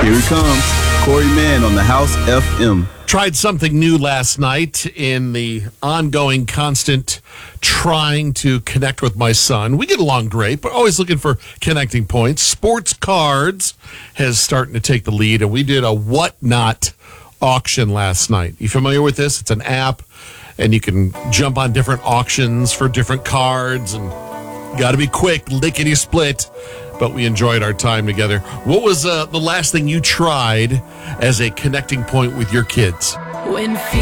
Here he comes, Corey Mann on the House FM. Tried something new last night in the ongoing constant trying to connect with my son. We get along great, but always looking for connecting points. Sports Cards has starting to take the lead, and we did a whatnot auction last night. You familiar with this? It's an app, and you can jump on different auctions for different cards, and got to be quick, lickety split. But we enjoyed our time together. What was the last thing you tried as a connecting point with your kids?